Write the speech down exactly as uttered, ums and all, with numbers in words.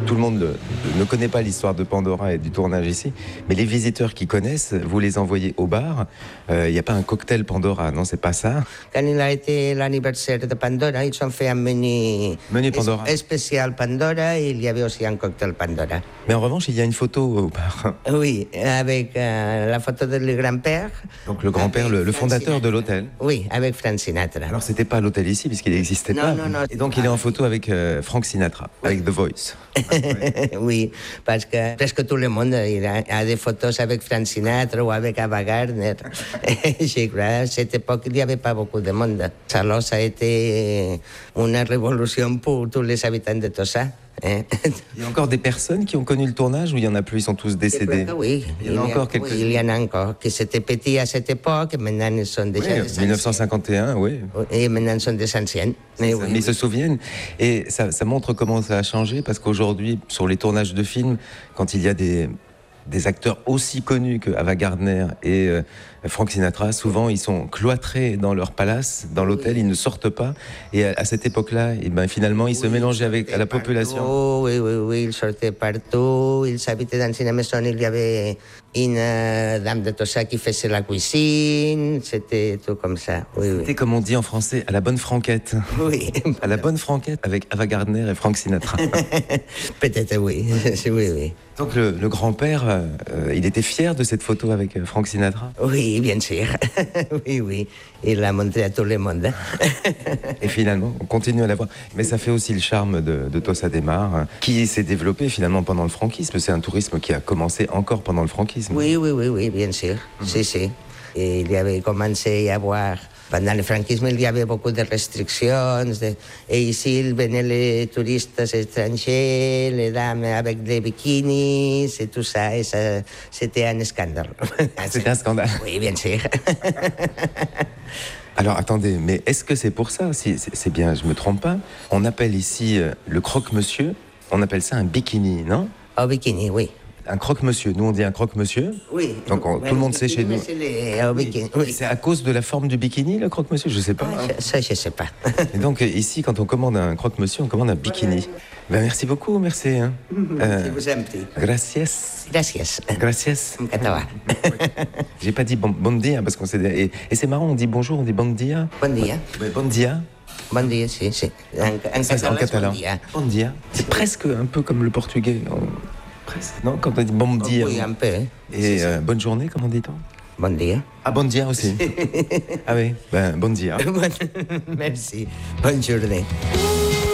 tout le monde ne, ne connaît pas l'histoire de Pandora et du tournage ici, mais les visiteurs qui connaissent, vous les envoyez au bar. Il euh, n'y a pas un cocktail Pandora, non, c'est pas ça. Quand il a été l'anniversaire de Pandora, ils ont fait un menu, menu Pandora. Es- spécial Pandora et il y avait aussi un cocktail Pandora. Mais en revanche, il y a une photo au bar. Oui, avec euh, la photo de le grand-père. Donc le grand-père, le, le fondateur de l'hôtel. Oui, avec Frank Sinatra. Alors c'était pas l'hôtel ici, puisqu'il n'existait non, pas. Non, non, Et donc il est en photo avec euh, Frank Sinatra, oui. Avec The Voice. Oui, parce que presque tout le monde il a, a des photos avec Frank Sinatra ou avec Ava Gardner. Je crois à cette époque, il n'y avait pas beaucoup de monde. Alors ça a été une révolution pour tous les habitants de Tossa. Il y a encore des personnes qui ont connu le tournage ou il y en a plus, ils sont tous décédés? Oui, il y en a il encore a, quelques-uns. Oui, il y en a encore qui s'étaient petits à cette époque, et maintenant ils sont déjà oui, des dix-neuf cent cinquante et un, oui. Et maintenant ils sont des anciens. Mais, oui, mais oui. ils se souviennent. Et ça, ça montre comment ça a changé, parce qu'aujourd'hui, sur les tournages de films, quand il y a des, des acteurs aussi connus que Ava Gardner et euh, Frank Sinatra, souvent ils sont cloîtrés dans leur palace, dans l'hôtel, oui. Ils ne sortent pas. Et à, à cette époque-là, et ben, finalement, ils oui, se mélangeaient avec à la partout, population. Oui, oui, oui, ils sortaient partout. Ils habitaient dans une maison, il y avait une euh, dame de Tossa qui faisait la cuisine. C'était tout comme ça. Oui, C'était, oui. comme on dit en français, à la bonne franquette. Oui. À la bonne franquette avec Ava Gardner et Frank Sinatra. Peut-être oui. oui, oui. Donc le, le grand-père, euh, il était fier de cette photo avec Frank Sinatra? Oui, bien sûr. oui, oui. Il l'a montré à tout le monde. Et finalement, on continue à la voir. Mais ça fait aussi le charme de, de Tossa de Mar, qui s'est développé finalement pendant le franquisme. C'est un tourisme qui a commencé encore pendant le franquisme. Oui, oui, oui, oui, bien sûr. Mm-hmm. Si, si. Et il y avait commencé à voir... Pendant le franquisme, il y avait beaucoup de restrictions. De... Et ici, venaient les touristes étrangers, les dames avec des bikinis et tout ça. Et ça, c'était un scandale. C'était un scandale? Oui, bien sûr. Alors, attendez, mais est-ce que c'est pour ça, si c'est, c'est bien, je ne me trompe pas, on appelle ici euh, le croque-monsieur, on appelle ça un bikini, non? Oh, bikini, oui. Un croque-monsieur. Nous, on dit un croque-monsieur. Oui. Donc, on, tout le monde sait chez nous. C'est, les, oh, bikini, oui. Oui. C'est à cause de la forme du bikini, le croque-monsieur? Je ne sais pas. Ah, ça, je ne sais pas. Et donc, ici, quand on commande un croque-monsieur, on commande un bikini. Ben, merci beaucoup, merci. Hein. Euh, je vous en prie. Gracias. Gracias. Gracias. En catalan. J'ai pas dit bon, bon dia, parce qu'on s'est... Et, et c'est marrant, on dit bonjour, on dit bon dia. Bon dia. Ouais, bon dia. Bon dia, si, si. En, en ça, catalan, en catalan. Bon dia. Bon dia. C'est presque un peu comme le portugais. On... Presque. Non, quand on dit bon dia. Oui, un peu. Hein. Et euh, bonne journée, comment dit-on? Bon dia. Ah, bon dia aussi. Ah oui, ben, bon dia. Merci. Bonne journée.